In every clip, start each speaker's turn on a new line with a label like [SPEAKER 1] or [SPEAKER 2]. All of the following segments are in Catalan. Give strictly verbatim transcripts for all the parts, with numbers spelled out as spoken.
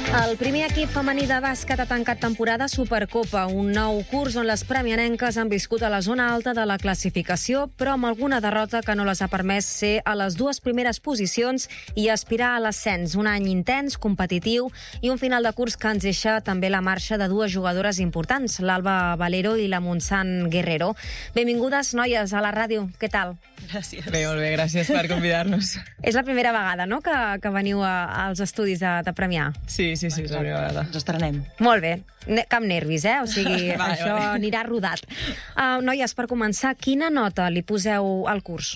[SPEAKER 1] El primer equip femení de bàsquet ha tancat temporada Supercopa, un nou curs on les premianenques han viscut a la zona alta de la classificació, però amb alguna derrota que no les ha permès ser a les dues primeres posicions i aspirar a l'ascens. Un any intens, competitiu i un final de curs que ens deixa també la marxa de dues jugadores importants, l'Alba Valero i la Montsant Guerrero. Benvingudes, noies, a la ràdio. Què tal?
[SPEAKER 2] Gràcies. Bé, molt bé, gràcies per convidar-nos.
[SPEAKER 1] És la primera vegada, no?, que, que veniu a, als estudis de, de Premià.
[SPEAKER 2] Sí, sí, sí, és la primera vegada.
[SPEAKER 3] Ens estrenem.
[SPEAKER 1] Molt bé. Ne cap nervis, eh? O sigui,
[SPEAKER 2] vale,
[SPEAKER 1] això
[SPEAKER 2] vale.
[SPEAKER 1] anirà rodat. Uh, noies, per començar, quina nota li poseu al curs?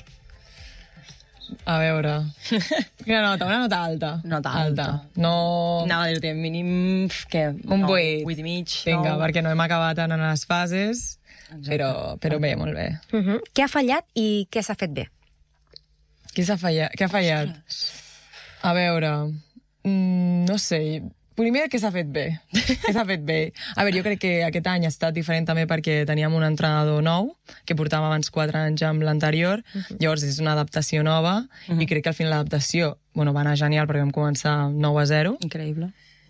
[SPEAKER 2] A veure... Quina nota? Una nota alta.
[SPEAKER 3] Nota alta.
[SPEAKER 2] No...
[SPEAKER 3] Anava a dir-te, mínim... Què?
[SPEAKER 2] Un vuit.
[SPEAKER 3] Vuit i mig.
[SPEAKER 2] Vinga,
[SPEAKER 3] nou.
[SPEAKER 2] perquè no hem acabat en les fases, però, però bé, molt bé.
[SPEAKER 1] Uh -huh. Què ha fallat i què s'ha fet bé?
[SPEAKER 2] Què s'ha fallat? Què ha fallat? A veure... Mm, no sé... Primer, què s'ha fet bé? Què s'ha fet bé? A veure, jo crec que aquest any ha estat diferent també perquè teníem un entrenador nou, que portava abans quatre anys amb l'anterior, uh -huh. Llavors és una adaptació nova, uh -huh. i crec que al final l'adaptació, bueno, va anar genial perquè vam començar nou a zero.
[SPEAKER 3] Increïble.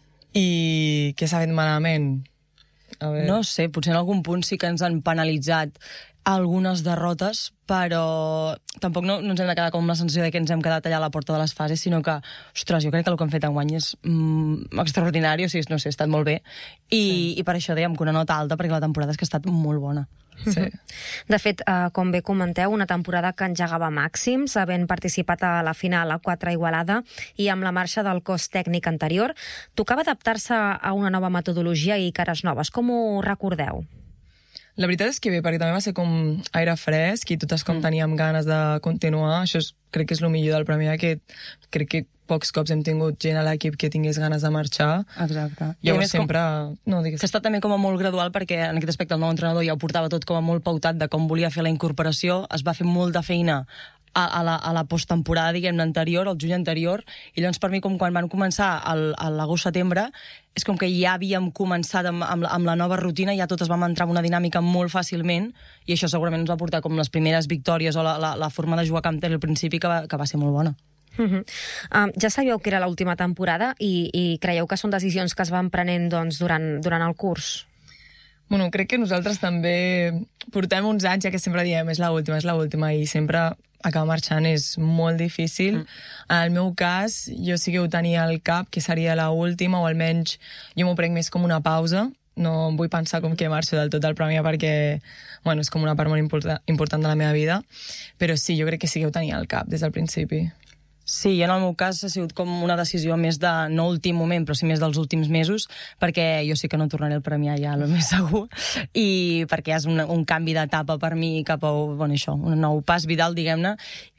[SPEAKER 2] I què s'ha fet malament? A veure...
[SPEAKER 3] No sé, potser en algun punt sí que ens han penalitzat algunes derrotes, però tampoc no, no ens hem de quedar com la sensació de que ens hem quedat allà a la porta de les fases, sinó que, ostres, jo crec que el que han fet enguany és mm, extraordinari, o sigui, no sé, ha estat molt bé, i, sí. i per això dèiem que una nota alta, perquè la temporada és que ha estat molt bona.
[SPEAKER 2] Sí.
[SPEAKER 1] De fet, eh, com bé comenteu, una temporada que engegava màxims, havent participat a la final a quatre Igualada i amb la marxa del cos tècnic anterior, tocava adaptar-se a una nova metodologia i cares noves. Com ho recordeu?
[SPEAKER 2] La veritat és que bé, perquè també va ser com aire fresc i totes com mm. teníem ganes de continuar. Això és, crec que és el millor del Premià, que crec que pocs cops hem tingut gent a l'equip que tingués ganes de marxar.
[SPEAKER 3] Exacte.
[SPEAKER 2] Llavors sempre... Com... No, digues.
[SPEAKER 3] Que ha estat també com a molt gradual, perquè en aquest aspecte el nou entrenador ja ho portava tot com a molt pautat de com volia fer la incorporació. Es va fer molta feina a, a la, a la posttemporada, diguem-ne, anterior, el juny anterior, i llavors per mi, com quan van començar a l'agost-setembre, és com que ja havíem començat amb, amb, amb la nova rutina, ja totes vam entrar en una dinàmica molt fàcilment, i això segurament ens va portar com les primeres victòries o la, la, la forma de jugar a camp al principi, que va, que va ser molt bona.
[SPEAKER 1] Uh -huh. uh, ja sabíeu que era l'última temporada i, i creieu que són decisions que es van prenent doncs, durant, durant el curs?
[SPEAKER 2] Bueno, crec que nosaltres també portem uns anys, ja que sempre diem és l'última, és l'última, i sempre acabar marxant és molt difícil. Mm. En el meu cas, jo sí que ho tenia al cap, que seria l'última, o almenys jo m'ho prenc més com una pausa. No vull pensar com que marxo del tot del Premià perquè, bueno, és com una part molt important, important de la meva vida, però sí, jo crec que sí que ho tenia al cap des del principi.
[SPEAKER 3] Sí, en el meu cas ha sigut com una decisió més de, no últim moment, però sí més dels últims mesos, perquè jo sí que no tornaré al Premià ja, el més segur, i perquè és un, un canvi d'etapa per mi cap a, bueno, això, un nou pas vital, diguem-ne,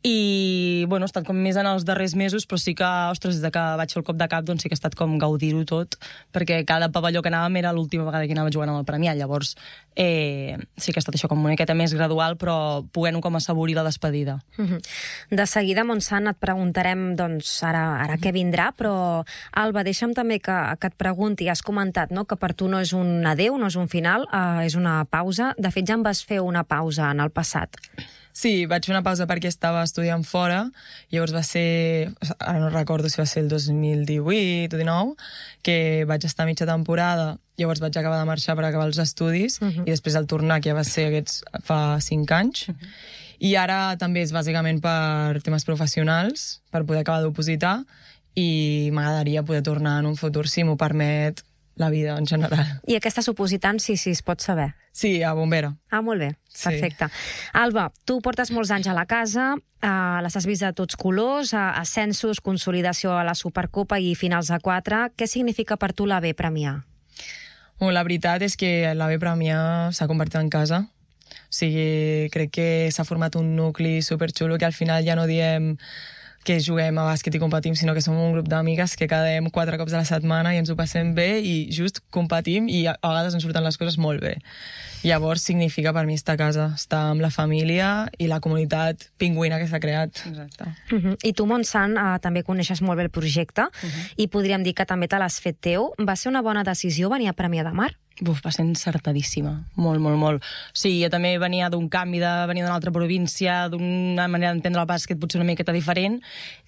[SPEAKER 3] i, bueno, he estat com més en els darrers mesos, però sí que, ostres, des de que vaig fer el cop de cap, doncs sí que ha estat com gaudir-ho tot, perquè cada pavelló que anàvem era l'última vegada que anava jugant amb el Premià, llavors eh, sí que ha estat això com una miqueta més gradual, però poguent-ho com assaborir la despedida.
[SPEAKER 1] Uh -huh. De seguida, Montsant, et preguntarem, doncs, ara, ara què vindrà, però, Alba, deixa'm també que, que et pregunti, has comentat, no?, que per tu no és un adeu, no és un final, eh, és una pausa. De fet, ja en vas fer una pausa en el passat.
[SPEAKER 2] Sí, vaig fer una pausa perquè estava estudiant fora, llavors va ser, ara no recordo si va ser el dos mil divuit o dinou, que vaig estar mitja temporada, llavors vaig acabar de marxar per acabar els estudis, uh -huh. i després el tornar, que ja va ser aquests fa cinc anys, uh -huh. i ara també és bàsicament per temes professionals, per poder acabar d'opositar, i m'agradaria poder tornar en un futur, si m'ho permet la vida en general.
[SPEAKER 1] I aquesta supositant, sí, sí, es pot saber.
[SPEAKER 2] Sí, a Bombera.
[SPEAKER 1] Ah, molt bé,
[SPEAKER 2] Sí.
[SPEAKER 1] perfecte. Alba, tu portes molts anys a la casa, eh, les has vist de tots colors, eh, ascensos, consolidació a la Supercopa i finals a quatre. Què significa per tu la B Premià?
[SPEAKER 2] Bueno, la veritat és que la B Premià s'ha convertit en casa. O sigui, crec que s'ha format un nucli superxulo que al final ja no diem que juguem a bàsquet i competim, sinó que som un grup d'amigues que quedem quatre cops a la setmana i ens ho passem bé i just competim i a vegades ens surten les coses molt bé. Llavors significa per mi estar a casa, estar amb la família i la comunitat pingüina que s'ha creat.
[SPEAKER 3] Exacte.
[SPEAKER 1] Uh -huh. I tu, Montsant, eh, també coneixes molt bé el projecte, uh -huh. i podríem dir que també te l'has fet teu. Va ser una bona decisió venir a Premià de Mar?
[SPEAKER 3] Buf, va ser encertadíssima. Molt, molt, molt. O sigui, jo també venia d'un canvi de venir d'una altra província, d'una manera d'entendre el bàsquet potser una miqueta diferent,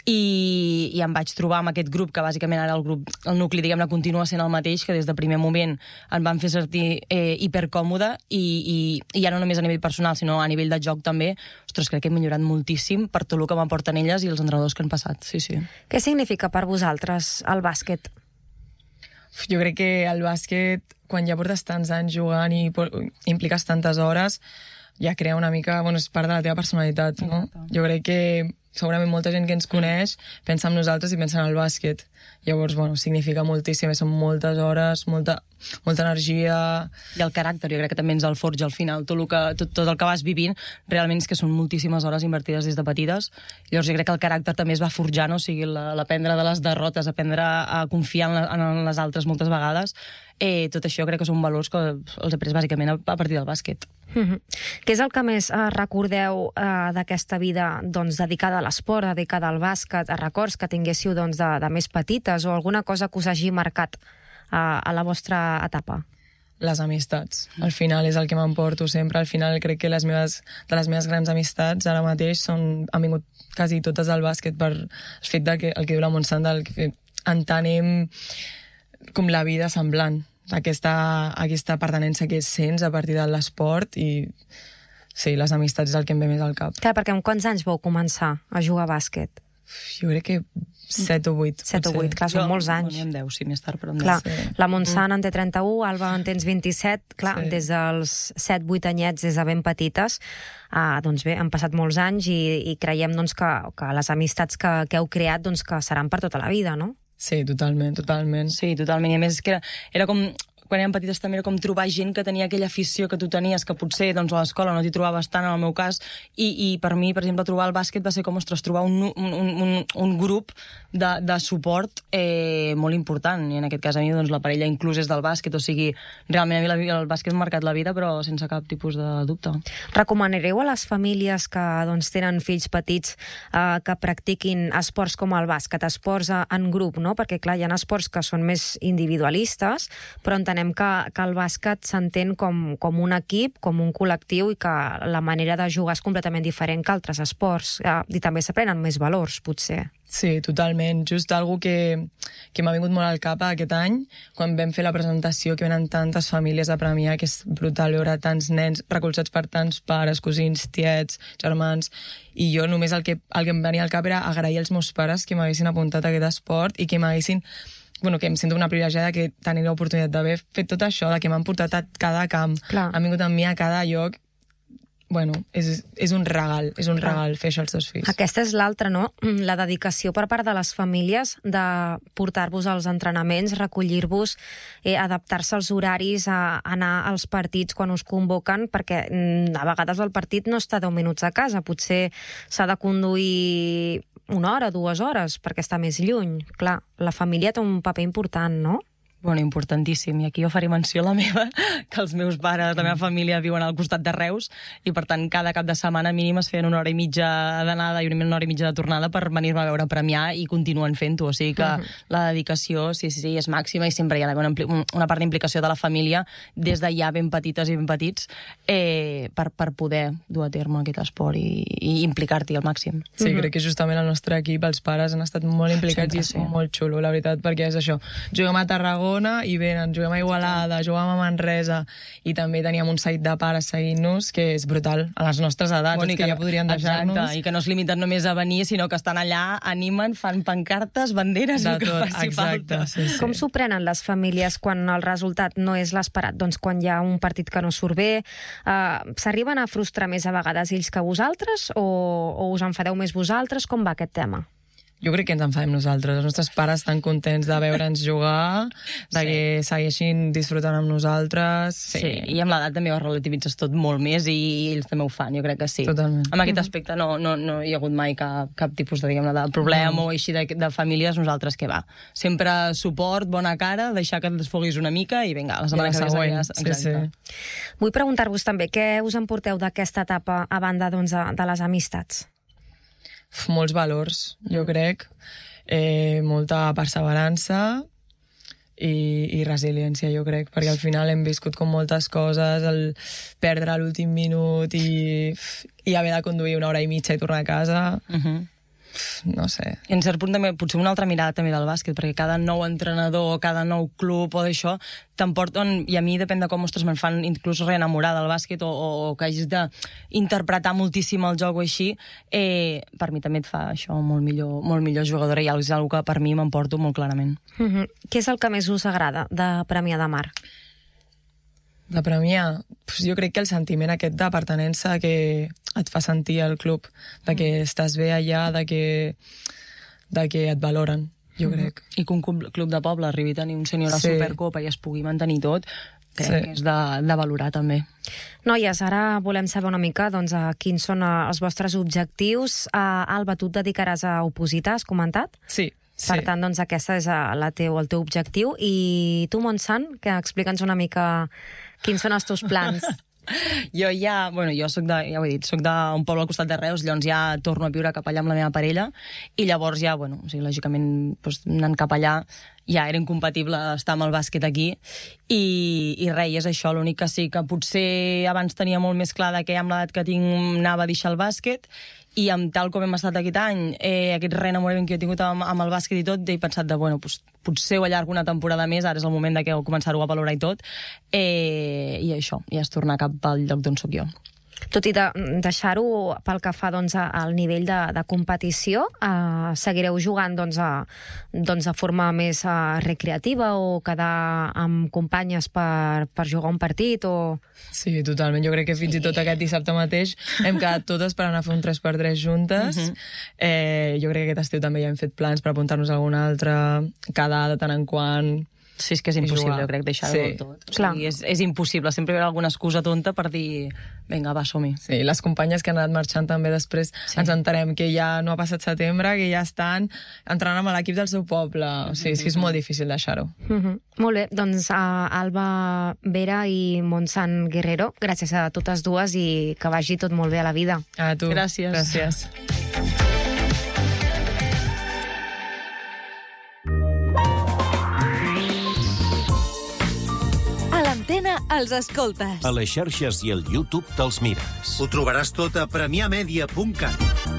[SPEAKER 3] i, i em vaig trobar amb aquest grup, que bàsicament ara el grup, el nucli, diguem-ne, continua sent el mateix, que des de primer moment em van fer sentir eh, hipercòmode i, i, i ja no només a nivell personal, sinó a nivell de joc també. Ostres, crec que he millorat moltíssim per tot el que m'aporten elles i els entrenadors que han passat, sí, sí.
[SPEAKER 1] Què significa per vosaltres el bàsquet?
[SPEAKER 2] Jo crec que el bàsquet, quan ja portes tants anys jugant i impliques tantes hores, ja crea una mica, bueno, és part de la teva personalitat, no? Jo crec que segurament molta gent que ens coneix pensa en nosaltres i pensa en el bàsquet. Llavors, bueno, significa moltíssim, són moltes hores, molta, molta energia...
[SPEAKER 3] I el caràcter, jo crec que també ens el forja al final. Tot el que, tot, tot el que vas vivint, realment és que són moltíssimes hores invertides des de petites. Llavors jo crec que el caràcter també es va forjant, o sigui, l'aprendre de les derrotes, aprendre a confiar en, la, en les altres moltes vegades. Eh, tot això crec que són valors que els he pres bàsicament a, a partir del bàsquet.
[SPEAKER 1] Mm-hmm. Què és el que més eh, recordeu eh, d'aquesta vida doncs, dedicada a l'esport, dedicada al bàsquet, a records que tinguéssiu doncs, de, de més petites o alguna cosa que us hagi marcat eh, a la vostra etapa?
[SPEAKER 2] Les amistats. Al final és el que m'emporto sempre. Al final crec que les meves, de les meves grans amistats ara mateix són, han vingut quasi totes del bàsquet per el fet de que, el que diu la Montsant, que entenem com la vida semblant, aquesta, aquesta pertinença que sents a partir de l'esport i sí, les amistats és el que em ve més al cap.
[SPEAKER 1] Clar, perquè amb quants anys vau començar a jugar a bàsquet?
[SPEAKER 2] Jo crec que set o vuit.
[SPEAKER 1] set o vuit, clar, són molts anys.
[SPEAKER 3] Jo en deu, sí, més tard, però en
[SPEAKER 1] clar,
[SPEAKER 3] deu.
[SPEAKER 1] Sí. La Montsant en té trenta-u, Alba en tens vint-i-set, clar, sí. Des dels set vuit anyets, des de ben petites, ah, doncs bé, han passat molts anys i, i creiem doncs, que, que les amistats que, que heu creat doncs, que seran per tota la vida, no?
[SPEAKER 2] Sí, totalment, totalment.
[SPEAKER 3] Sí, totalment. I a més, que era, era com... Quan érem petites també era com trobar gent que tenia aquella afició que tu tenies, que potser doncs, a l'escola no t'hi trobaves tant, en el meu cas, i, i per mi, per exemple, trobar el bàsquet va ser com, ostres, trobar un, un, un, un grup de, de suport eh, molt important. I en aquest cas a mi doncs, la parella inclús és del bàsquet, o sigui, realment a mi la, el bàsquet m'ha marcat la vida, però sense cap tipus de dubte.
[SPEAKER 1] Recomanareu a les famílies que doncs, tenen fills petits eh, que practiquin esports com el bàsquet, esports en grup, no? Perquè clar, hi ha esports que són més individualistes, però entenem que, que el bàsquet s'entén com, com un equip, com un col·lectiu i que la manera de jugar és completament diferent que altres esports. Eh, I també s'aprenen més valors, potser.
[SPEAKER 2] Sí, totalment. Just algo que, que m'ha vingut molt al cap aquest any, quan vam fer la presentació, que venen tantes famílies a premiar, que és brutal veure tants nens recolzats per tants pares, cosins, tiets, germans, i jo només el que, el que em venia al cap era agrair als meus pares que m'haguessin apuntat a aquest esport i que m'haguessin bueno, que em sento una privilegiada que tenir l'oportunitat d'haver fet tot això, de que m'han portat a cada camp,
[SPEAKER 1] clar. Han
[SPEAKER 2] vingut amb mi a cada lloc. Bueno, és, és un regal, és un clar. regal fer això als seus fills.
[SPEAKER 1] Aquesta és l'altra, no? La dedicació per part de les famílies de portar-vos als entrenaments, recollir-vos, eh, adaptar-se als horaris, a anar als partits quan us convoquen, perquè a vegades el partit no està deu minuts a casa, potser s'ha de conduir una hora, dues hores, perquè està més lluny. Clar, la família té un paper important, no?
[SPEAKER 3] Bueno, importantíssim. I aquí jo faré menció la meva, que els meus pares, la meva família viuen al costat de Reus i, per tant, cada cap de setmana mínim es feien una hora i mitja d'anada i una hora i mitja de tornada per venir-me a veure premiar i continuen fent-ho. O sigui que uh -huh. la dedicació, sí, sí, sí, és màxima i sempre hi ha una, una part d'implicació de la família des de ja ben petites i ben petits eh, per, per poder dur a terme aquest esport i, i implicar-t'hi al màxim.
[SPEAKER 2] Sí, uh -huh. crec que justament el nostre equip, els pares, han estat molt implicats sempre, i és sí. molt xulo, la veritat, perquè és això. Juguem a Tarragona i venen, juguem a Igualada, juguem a Manresa i també teníem un seguit de pares seguint-nos que és brutal, a les nostres edats, bueno, que, que ja podrien deixar-nos.
[SPEAKER 3] Exacte, i que no es limiten només a venir, sinó que estan allà, animen, fan pancartes, banderes,
[SPEAKER 2] de
[SPEAKER 3] i el que
[SPEAKER 2] tot,
[SPEAKER 3] faci
[SPEAKER 2] exacte,
[SPEAKER 3] falta.
[SPEAKER 2] Sí, sí.
[SPEAKER 1] Com s'ho prenen les famílies quan el resultat no és l'esperat? Doncs quan hi ha un partit que no surt bé, eh, s'arriben a frustrar més a vegades ells que vosaltres o, o us enfadeu més vosaltres? Com va aquest tema?
[SPEAKER 2] Jo crec que ens enfadem nosaltres. Els nostres pares estan contents de veure'ns jugar, de sí. que segueixin disfrutant amb nosaltres.
[SPEAKER 3] Sí, sí. I amb l'edat també ho relativitzes tot molt més i ells també ho fan, jo crec que sí.
[SPEAKER 2] Totalment.
[SPEAKER 3] En aquest aspecte no, no, no hi ha hagut mai cap, cap tipus de, diguem-ne, de problema no. o així de, de famílies, nosaltres què va. Sempre suport, bona cara, deixar que et desfoguis una mica i vinga, la setmana que ve
[SPEAKER 2] sí, sí.
[SPEAKER 1] Vull preguntar-vos també, què us emporteu d'aquesta etapa a banda doncs, de, de les amistats?
[SPEAKER 2] Molts valors, jo crec, eh, molta perseverança i, i resiliència, jo crec, perquè al final hem viscut com moltes coses, el perdre a l'últim minut i, i haver de conduir una hora i mitja i tornar a casa.
[SPEAKER 3] Uh-huh.
[SPEAKER 2] no sé.
[SPEAKER 3] I en cert punt també, potser una altra mirada també del bàsquet, perquè cada nou entrenador, cada nou club o d'això, t'emporten, i a mi depèn de com, ostres, me'n fan inclús reenamorar del bàsquet o, o, o que hagis d'interpretar moltíssim el joc o així, eh, per mi també et fa això molt millor, molt millor jugadora, i és una que per mi m'emporto molt clarament.
[SPEAKER 1] Mm-hmm. Què és el que més us agrada de Premià de Mar?
[SPEAKER 2] De premiar, pues jo crec que el sentiment aquest de pertenença que et fa sentir al club, de que estàs bé allà, de que, de que et valoren, jo crec.
[SPEAKER 3] I que un club de poble arribi a tenir un sènior a
[SPEAKER 2] Sí.
[SPEAKER 3] Supercopa i es pugui mantenir tot, crec
[SPEAKER 2] Sí.
[SPEAKER 3] que és de, de valorar també.
[SPEAKER 1] Noies, ara volem saber una mica doncs, a quins són eh, els vostres objectius. Uh, Alba, tu et dedicaràs a opositar, has comentat?
[SPEAKER 2] Sí, sí.
[SPEAKER 1] Per tant, doncs, aquesta és eh, la teu, el teu objectiu. I tu, Montsant, que explica'ns una mica quins són els teus plans.
[SPEAKER 3] Jo ja, bueno, jo soc de, ja ho he dit, soc d'un poble al costat de Reus, llavors ja torno a viure cap allà amb la meva parella, i llavors ja, bueno, o sigui, lògicament, doncs, anant cap allà, ja era incompatible estar amb el bàsquet aquí, i, i res, és això, l'únic que sí que potser abans tenia molt més clar que amb l'edat que tinc anava a deixar el bàsquet, i amb tal com hem estat aquest any, eh, aquest reenamorament que he tingut amb, amb el bàsquet i tot, he pensat de, bueno, pues, potser ho allargo una temporada més, ara és el moment de que començar-ho a valorar i tot, eh, i això, ja és tornar cap al lloc d'on soc jo.
[SPEAKER 1] Tot i de deixar-ho pel que fa doncs, al nivell de, de competició, eh, seguireu jugant doncs, a, doncs, de forma més uh, recreativa o quedar amb companyes per, per jugar un partit? O...
[SPEAKER 2] Sí, totalment. Jo crec que fins i tot aquest dissabte mateix hem quedat totes per anar a fer un tres per tres juntes. Uh-huh. eh, jo crec que aquest estiu també ja hem fet plans per apuntar-nos a alguna altra, quedar de tant en quant...
[SPEAKER 3] Sí, és que és impossible, jo crec, deixar-ho
[SPEAKER 2] sí.
[SPEAKER 3] tot. O sigui, és, és impossible, sempre hi haurà alguna excusa tonta per dir, vinga, va, som-hi.
[SPEAKER 2] Sí, les companyes que han anat marxant també després sí. ens entenem que ja no ha passat setembre, que ja estan entrant amb l'equip del seu poble. O sigui, és que és molt difícil deixar-ho.
[SPEAKER 1] Mm-hmm. Molt bé, doncs uh, Alba Vera i Montsant Guerrero, gràcies a totes dues i que vagi tot molt bé a la vida.
[SPEAKER 2] A tu.
[SPEAKER 3] Gràcies.
[SPEAKER 2] Gràcies.
[SPEAKER 4] Els escoltes.
[SPEAKER 5] A les xarxes i al YouTube te'ls mires.
[SPEAKER 6] Ho trobaràs tot a premià media punt cat.